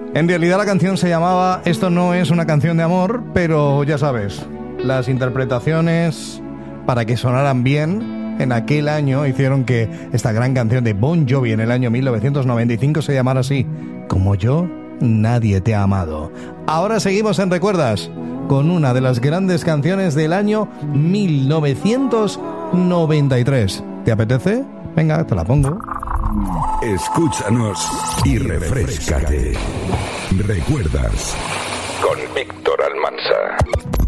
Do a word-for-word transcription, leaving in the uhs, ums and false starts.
En realidad la canción se llamaba Esto no es una canción de amor, pero ya sabes, las interpretaciones para que sonaran bien en aquel año hicieron que esta gran canción de Bon Jovi en el año mil novecientos noventa y cinco se llamara así: Como yo, nadie te ha amado. Ahora seguimos en Recuerdas con una de las grandes canciones del año mil novecientos noventa y tres. ¿Te apetece? Venga, te la pongo. Escúchanos y refréscate. Recuerdas con Víctor Almanza.